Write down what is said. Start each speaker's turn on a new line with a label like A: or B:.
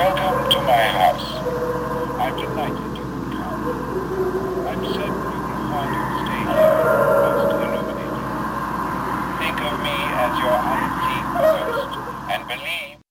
A: Welcome to my house. I'm delighted you could come. I'm certain you will find your stay here most illuminating. Think of me as your unseen host, and believe